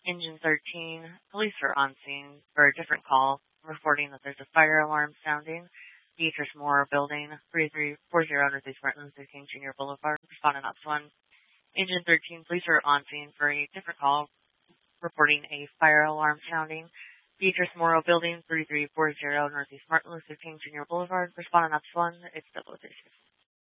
Engine 13, police are on scene for a different call, reporting that there's a fire alarm sounding. Beatrice Moore Building, 3340 Northeast Martin Luther King Jr. Boulevard, responding Ops 1. Engine 13, police are on scene for a different call, reporting a fire alarm sounding. Beatrice Moore Building, 3340 Northeast Martin Luther King Jr. Boulevard, responding Ops 1. It's 036.